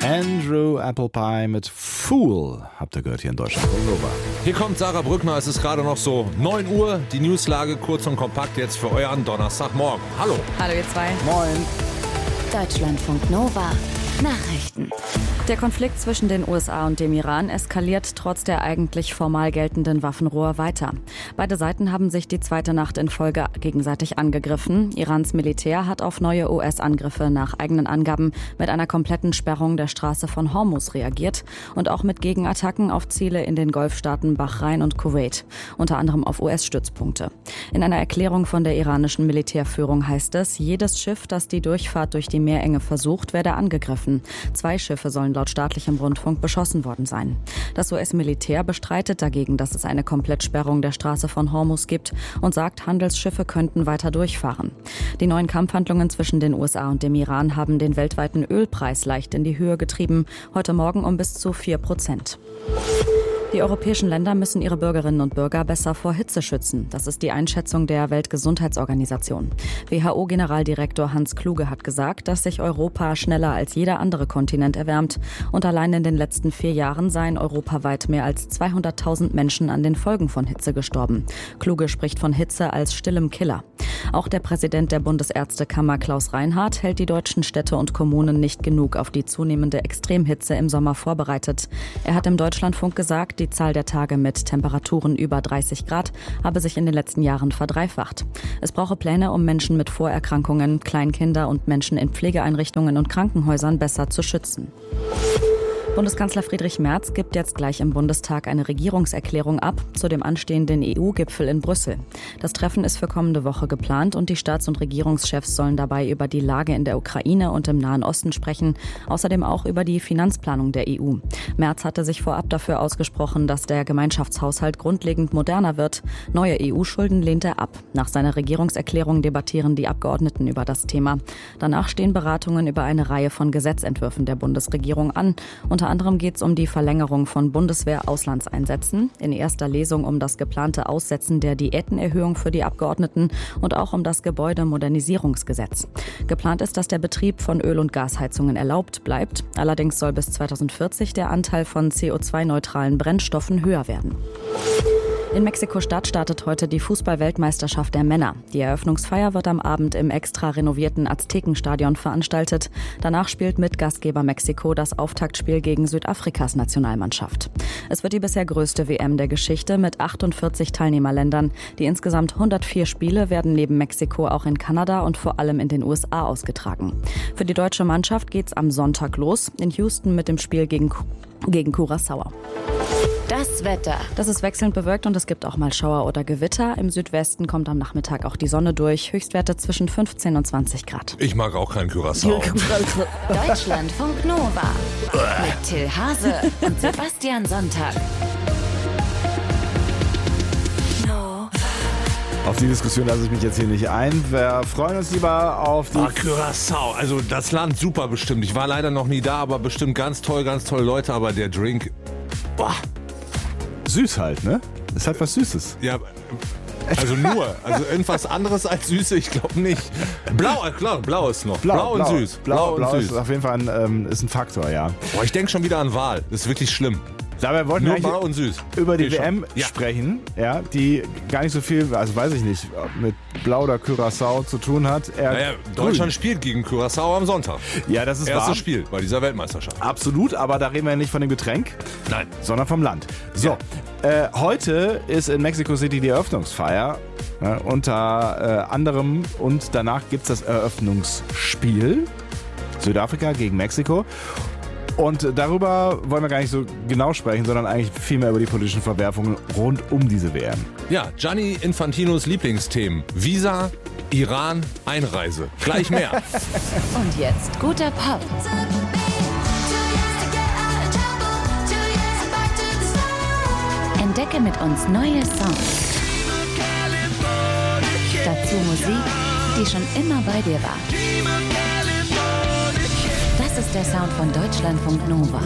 Andrew Applepie mit Fool habt ihr gehört hier in Deutschland. Hier kommt Sarah Brückner, es ist gerade noch so 9 Uhr. Die Newslage kurz und kompakt jetzt für euren Donnerstagmorgen. Hallo. Hallo ihr zwei. Moin. Deutschlandfunk Nova. Nachrichten. Der Konflikt zwischen den USA und dem Iran eskaliert trotz der eigentlich formal geltenden Waffenruhe weiter. Beide Seiten haben sich die zweite Nacht in Folge gegenseitig angegriffen. Irans Militär hat auf neue US-Angriffe nach eigenen Angaben mit einer kompletten Sperrung der Straße von Hormuz reagiert und auch mit Gegenattacken auf Ziele in den Golfstaaten Bahrain und Kuwait, unter anderem auf US-Stützpunkte. In einer Erklärung von der iranischen Militärführung heißt es, jedes Schiff, das die Durchfahrt durch die Meerenge versucht, werde angegriffen. 2 Schiffe sollen laut staatlichem Rundfunk beschossen worden sein. Das US-Militär bestreitet dagegen, dass es eine Komplettsperrung der Straße von Hormuz gibt und sagt, Handelsschiffe könnten weiter durchfahren. Die neuen Kampfhandlungen zwischen den USA und dem Iran haben den weltweiten Ölpreis leicht in die Höhe getrieben, heute Morgen um bis zu 4%. Die europäischen Länder müssen ihre Bürgerinnen und Bürger besser vor Hitze schützen. Das ist die Einschätzung der Weltgesundheitsorganisation. WHO-Generaldirektor Hans Kluge hat gesagt, dass sich Europa schneller als jeder andere Kontinent erwärmt. Und allein in den letzten 4 Jahren seien europaweit mehr als 200.000 Menschen an den Folgen von Hitze gestorben. Kluge spricht von Hitze als stillem Killer. Auch der Präsident der Bundesärztekammer Klaus Reinhardt hält die deutschen Städte und Kommunen nicht genug auf die zunehmende Extremhitze im Sommer vorbereitet. Er hat im Deutschlandfunk gesagt, die Zahl der Tage mit Temperaturen über 30 Grad habe sich in den letzten Jahren verdreifacht. Es brauche Pläne, um Menschen mit Vorerkrankungen, Kleinkinder und Menschen in Pflegeeinrichtungen und Krankenhäusern besser zu schützen. Bundeskanzler Friedrich Merz gibt jetzt gleich im Bundestag eine Regierungserklärung ab zu dem anstehenden EU-Gipfel in Brüssel. Das Treffen ist für kommende Woche geplant und die Staats- und Regierungschefs sollen dabei über die Lage in der Ukraine und im Nahen Osten sprechen, außerdem auch über die Finanzplanung der EU. Merz hatte sich vorab dafür ausgesprochen, dass der Gemeinschaftshaushalt grundlegend moderner wird. Neue EU-Schulden lehnt er ab. Nach seiner Regierungserklärung debattieren die Abgeordneten über das Thema. Danach stehen Beratungen über eine Reihe von Gesetzentwürfen der Bundesregierung an. Unter anderem geht es um die Verlängerung von Bundeswehr-Auslandseinsätzen, in erster Lesung um das geplante Aussetzen der Diätenerhöhung für die Abgeordneten und auch um das Gebäudemodernisierungsgesetz. Geplant ist, dass der Betrieb von Öl- und Gasheizungen erlaubt bleibt. Allerdings soll bis 2040 der Anteil von CO2-neutralen Brennstoffen höher werden. In Mexiko-Stadt startet heute die Fußball-Weltmeisterschaft der Männer. Die Eröffnungsfeier wird am Abend im extra renovierten Aztekenstadion veranstaltet. Danach spielt mit Gastgeber Mexiko das Auftaktspiel gegen Südafrikas Nationalmannschaft. Es wird die bisher größte WM der Geschichte mit 48 Teilnehmerländern. Die insgesamt 104 Spiele werden neben Mexiko auch in Kanada und vor allem in den USA ausgetragen. Für die deutsche Mannschaft geht's am Sonntag los in Houston mit dem Spiel gegen Curaçao. Das Wetter. Das ist wechselnd bewölkt und es gibt auch mal Schauer oder Gewitter. Im Südwesten kommt am Nachmittag auch die Sonne durch. Höchstwerte zwischen 15 und 20 Grad. Ich mag auch kein Curaçao. Deutschlandfunk Nova. Mit Till Hase und Sebastian Sonntag. Auf die Diskussion lasse ich mich jetzt hier nicht ein. Wir freuen uns lieber auf die... Curaçao, also das Land super bestimmt. Ich war leider noch nie da, aber bestimmt ganz tolle Leute. Aber der Drink, boah. Süß halt, ne? Ist halt was Süßes. Ja, also irgendwas anderes als Süße, ich glaube nicht. Blau, klar, blau ist noch. Blau und süß. Blau und süß. ist auf jeden Fall ist ein Faktor, ja. Boah, ich denke schon wieder an Wahl. Das ist wirklich schlimm. Dabei wollten Nur wir blau und süß. über die WM sprechen, ja, die gar nicht so viel, also weiß ich nicht, mit Blau oder Curaçao zu tun hat. Deutschland spielt gegen Curaçao am Sonntag. Ja, das ist Erstes wahr. Spiel bei dieser Weltmeisterschaft. Absolut, aber da reden wir ja nicht von dem Getränk, Nein. sondern vom Land. So, heute ist in Mexico City die Eröffnungsfeier, unter anderem, und danach gibt es das Eröffnungsspiel Südafrika gegen Mexiko. Und darüber wollen wir gar nicht so genau sprechen, sondern eigentlich vielmehr über die politischen Verwerfungen rund um diese WM. Ja, Gianni Infantinos Lieblingsthemen. Visa, Iran, Einreise. Gleich mehr. Und jetzt guter Pop. Entdecke mit uns neue Songs. Dazu Musik, die schon immer bei dir war. Das ist der Sound von Deutschlandfunk Nova.